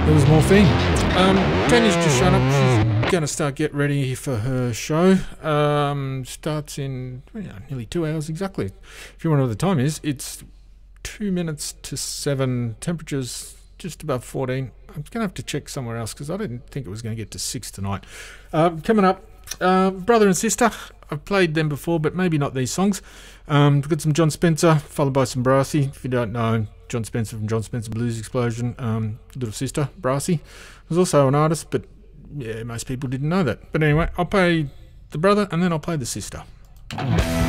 There was Morphine. Tanya's just shown up. She's going to start get ready for her show. Starts in nearly 2 hours exactly. If you want to know what the time is, it's 2 minutes to 7. Temperature's just above 14. I'm going to have to check somewhere else because I didn't think it was going to get to 6 tonight. Coming up, Brother and Sister. I've played them before, but maybe not these songs. We've got some John Spencer, followed by some Brassy. If you don't know, John Spencer from John Spencer Blues Explosion, little sister, Brassy, was also an artist, but yeah, most people didn't know that. But anyway, I'll play the brother and then I'll play the sister.